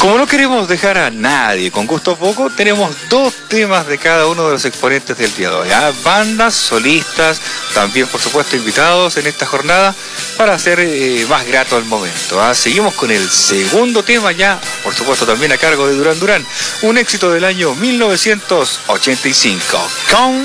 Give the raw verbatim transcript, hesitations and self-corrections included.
Como no queremos dejar a nadie con gusto poco, tenemos dos temas de cada uno de los exponentes del día de hoy. ¿eh? Bandas, solistas, también por supuesto invitados en esta jornada para hacer eh, más grato el momento. ¿eh? Seguimos con el segundo tema ya, por supuesto también a cargo de Durán Durán, un éxito del año mil novecientos ochenta y cinco, Con